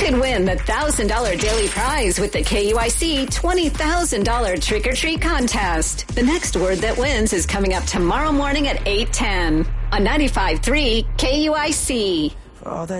could win the $1,000 daily prize with the KUIC $20,000 Trick or Treat contest. The next word that wins is coming up tomorrow morning at 8:10 on 95.3 KUIC. For all that